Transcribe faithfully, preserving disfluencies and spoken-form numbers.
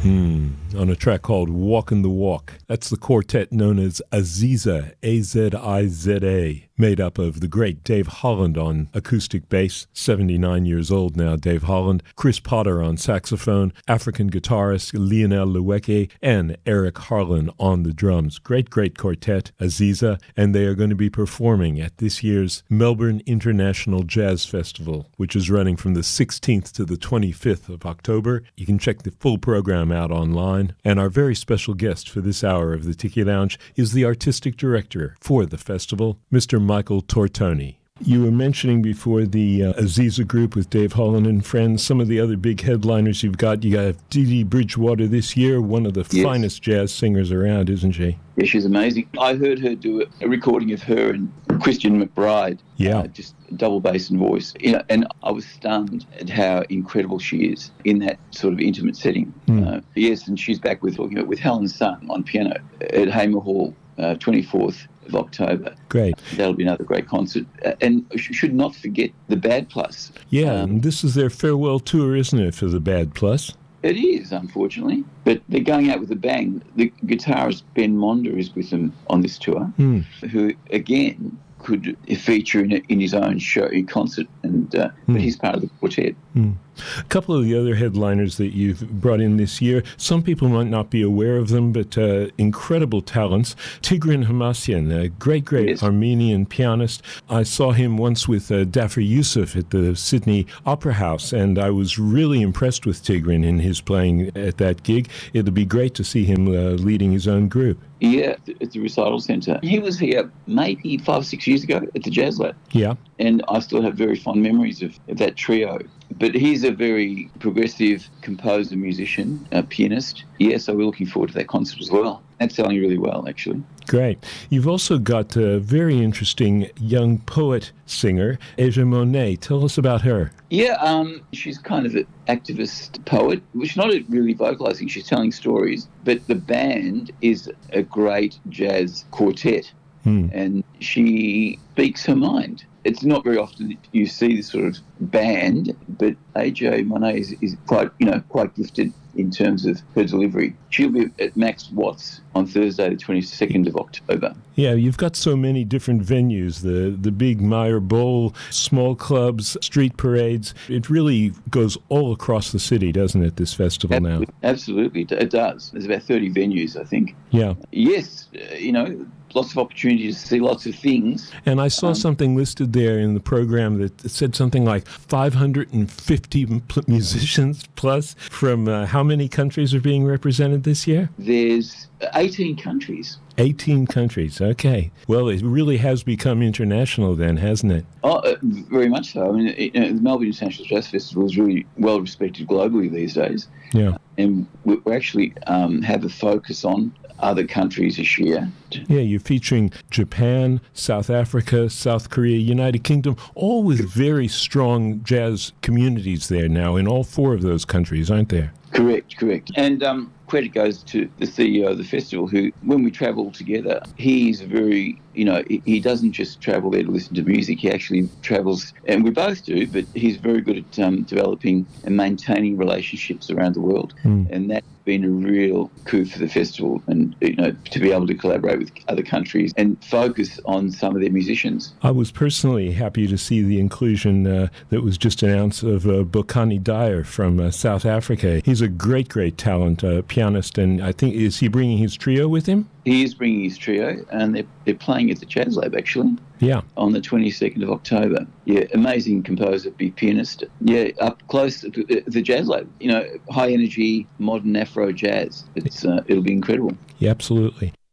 Hmm. On a track called Walkin' the Walk. That's the quartet known as Aziza, A Z I Z A, made up of the great Dave Holland on acoustic bass, seventy-nine years old now, Dave Holland, Chris Potter on saxophone, African guitarist Lionel Lueke, and Eric Harlan on the drums. Great, great quartet, Aziza, and they are going to be performing at this year's Melbourne International Jazz Festival, which is running from the sixteenth to the twenty-fifth of October. You can check the full program out online. And our very special guest for this hour of the Tiki Lounge is the artistic director for the festival, Mister Michael Tortoni. You were mentioning before the uh, Aziza group with Dave Holland and friends, some of the other big headliners you've got. You got Dee Dee Bridgewater this year, one of the yes. finest jazz singers around, isn't she? Yeah, she's amazing. I heard her do a recording of her and Christian McBride. Yeah. Uh, just double bass and voice. You know, and I was stunned at how incredible she is in that sort of intimate setting. Mm. Uh, yes, and she's back with, with Helen Sun on piano at Hamer Hall, uh, twenty-fourth of October. Great. That'll be another great concert. Uh, and sh- should not forget the Bad Plus. Yeah, um, and this is their farewell tour, isn't it, for the Bad Plus? It is, unfortunately. But they're going out with a bang. The guitarist Ben Monder is with them on this tour, mm. who, again, could feature in, in his own show, in concert, and uh, mm. but he's part of the quartet. Mm. A couple of the other headliners that you've brought in this year, some people might not be aware of them, but uh, incredible talents. Tigran Hamasyan, a great, great yes. Armenian pianist. I saw him once with uh, Dafir Youssef at the Sydney Opera House, and I was really impressed with Tigran in his playing at that gig. It'll be great to see him uh, leading his own group. Yeah, at the Recital Centre. He was here maybe five or six years ago at the Jazz Lab. Yeah. And I still have very fond memories of, of that trio. But he's a very progressive composer, musician, a pianist. Yeah, so we're looking forward to that concert as well. That's selling really well, actually. Great. You've also got a very interesting young poet singer, Aja Monet. Tell us about her. Yeah, um, she's kind of an activist poet. She's not really vocalising, she's telling stories. But the band is a great jazz quartet. Hmm. And she speaks her mind. It's not very often that you see this sort of band, but A J Monet is, is quite, you know, quite gifted in terms of her delivery. She'll be at Max Watts on Thursday, the twenty-second of October. Yeah, you've got so many different venues, the the big Meyer Bowl, small clubs, street parades. It really goes all across the city, doesn't it, this festival Absolutely. now? Absolutely, it does. There's about thirty venues, I think. Yeah. Yes, uh, you know, lots of opportunities to see lots of things. And I saw um, something listed there in the program that said something like five hundred fifty musicians plus from uh, how many countries are being represented this year? There's eighteen countries. eighteen countries, okay. Well, it really has become international then, hasn't it? Oh, uh, very much so. I mean, it, you know, the Melbourne International Jazz Festival is really well respected globally these days. Yeah. And we, we actually um, have a focus on other countries this year. Yeah, you're featuring Japan, South Africa, South Korea, United Kingdom, all with very strong jazz communities there now in all four of those countries, aren't there? Correct, correct. And um, credit goes to the C E O of the festival who, when we travel together, he's very, you know, he doesn't just travel there to listen to music. He actually travels, and we both do, but he's very good at um, developing and maintaining relationships around the world. Mm. And that's been a real coup for the festival, and, you know, to be able to collaborate with other countries and focus on some of their musicians. I was personally happy to see the inclusion uh, that was just announced of uh, Bokani Dyer from uh, South Africa. He's a great, great talent, uh, pianist, and I think, is he bringing his trio with him? He is bringing his trio, and they're, they're playing at the Jazz Lab, actually. Yeah. On the twenty-second of October. Yeah, amazing composer, big pianist. Yeah, up close to the Jazz Lab. You know, high energy, modern Afro jazz. It's uh, it'll be incredible. Yeah, absolutely.